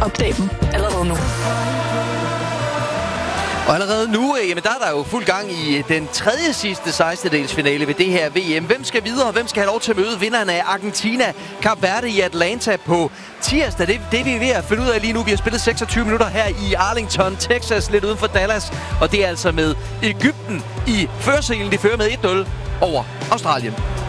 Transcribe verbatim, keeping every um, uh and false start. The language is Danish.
Opdag dem allerede nu. Og allerede nu, jamen der er der jo fuld gang i den tredje sidste sekstendedelsfinale ved det her V M. Hvem skal videre, og hvem skal have lov til at møde vinderne af Argentina, Kap Verde i Atlanta på tirsdag? Det, det er vi ved at finde ud af lige nu. Vi har spillet seksogtyve minutter her i Arlington, Texas, lidt uden for Dallas. Og det er altså med Egypten i førerselen. De fører med et nul over Australien.